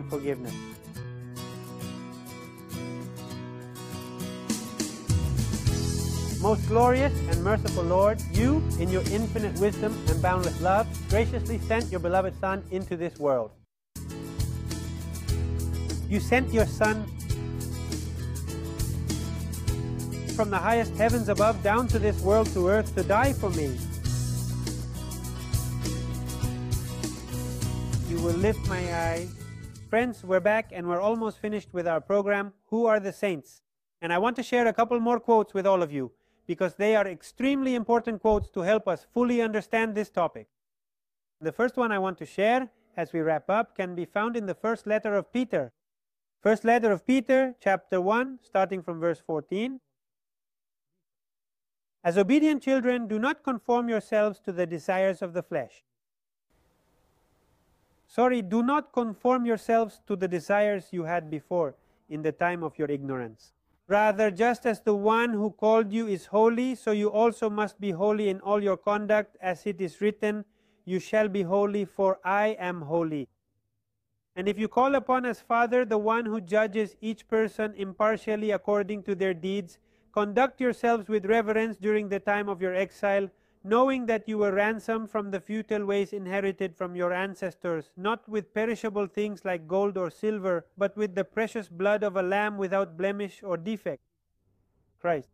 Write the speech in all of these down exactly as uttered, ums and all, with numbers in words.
and forgiveness. Most glorious and merciful Lord, you, in your infinite wisdom and boundless love, graciously sent your beloved Son into this world. You sent your Son from the highest heavens above down to this world, to earth, to die for me. You will lift my eyes. Friends, we're back and we're almost finished with our program, Who Are the Saints? And I want to share a couple more quotes with all of you, because they are extremely important quotes to help us fully understand this topic. The first one I want to share as we wrap up can be found in the first letter of Peter. First letter of Peter, chapter one, starting from verse fourteen. As obedient children, do not conform yourselves to the desires of the flesh. Sorry, do not conform yourselves to the desires you had before in the time of your ignorance. Rather, just as the one who called you is holy, so you also must be holy in all your conduct, as it is written, you shall be holy, for I am holy. And if you call upon as Father the one who judges each person impartially according to their deeds, conduct yourselves with reverence during the time of your exile, knowing that you were ransomed from the futile ways inherited from your ancestors, not with perishable things like gold or silver, but with the precious blood of a lamb without blemish or defect, Christ.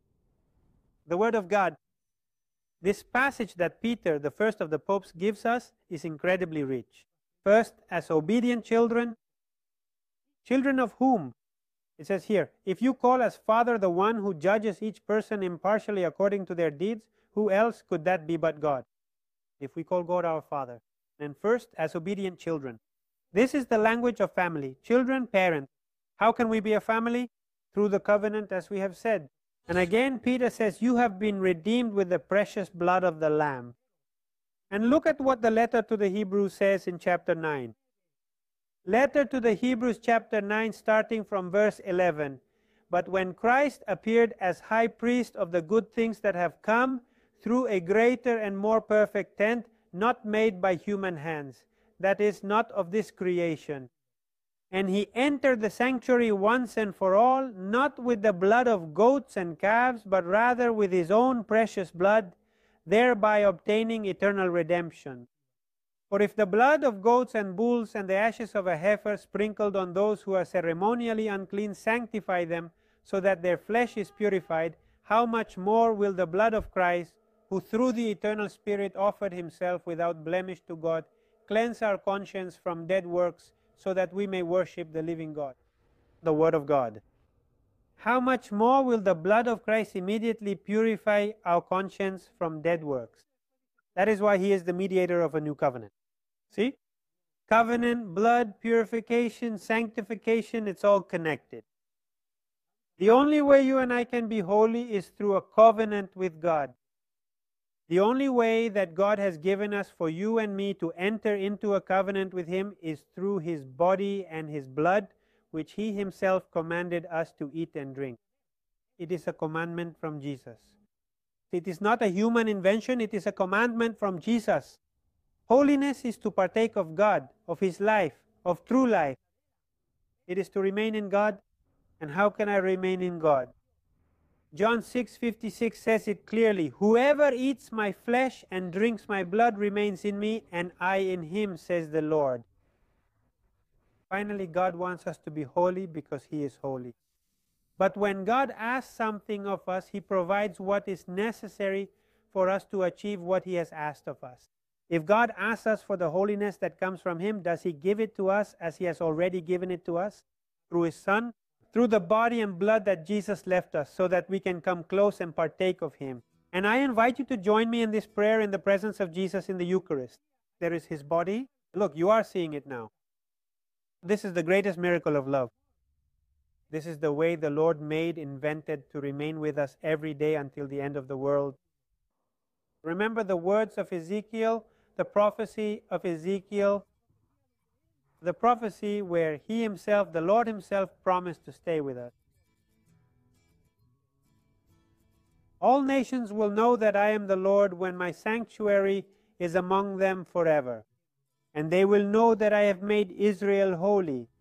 The Word of God. This passage that Peter, the first of the popes, gives us is incredibly rich. First, as obedient children, children of whom? It says here, if you call as Father the one who judges each person impartially according to their deeds, who else could that be but God? If we call God our Father. And first, as obedient children. This is the language of family. Children, parents. How can we be a family? Through the covenant, as we have said. And again, Peter says, you have been redeemed with the precious blood of the Lamb. And look at what the letter to the Hebrews says in chapter nine. Letter to the Hebrews chapter nine, starting from verse eleven. But when Christ appeared as high priest of the good things that have come, through a greater and more perfect tent, not made by human hands, that is, not of this creation. And he entered the sanctuary once and for all, not with the blood of goats and calves, but rather with his own precious blood, thereby obtaining eternal redemption. For if the blood of goats and bulls and the ashes of a heifer sprinkled on those who are ceremonially unclean sanctify them, so that their flesh is purified, how much more will the blood of Christ, who through the eternal Spirit offered himself without blemish to God, cleanse our conscience from dead works, so that we may worship the living God. The Word of God. How much more will the blood of Christ immediately purify our conscience from dead works? That is why he is the mediator of a new covenant. See? Covenant, blood, purification, sanctification, it's all connected. The only way you and I can be holy is through a covenant with God. The only way that God has given us for you and me to enter into a covenant with him is through his body and his blood, which he himself commanded us to eat and drink. It is a commandment from Jesus. It is not a human invention, it is a commandment from Jesus. Holiness is to partake of God, of his life, of true life. It is to remain in God. And how can I remain in God? John six fifty-six says it clearly, whoever eats my flesh and drinks my blood remains in me, and I in him, says the Lord. Finally, God wants us to be holy because he is holy. But when God asks something of us, he provides what is necessary for us to achieve what he has asked of us. If God asks us for the holiness that comes from him, does he give it to us as he has already given it to us? Through his Son? Through the body and blood that Jesus left us, so that we can come close and partake of him. And I invite you to join me in this prayer in the presence of Jesus in the Eucharist. There is his body. Look, you are seeing it now. This is the greatest miracle of love. This is the way the Lord made, invented to remain with us every day until the end of the world. Remember the words of Ezekiel, the prophecy of Ezekiel, the prophecy where he himself, the Lord himself, promised to stay with us. All nations will know that I am the Lord when my sanctuary is among them forever. And they will know that I have made Israel holy,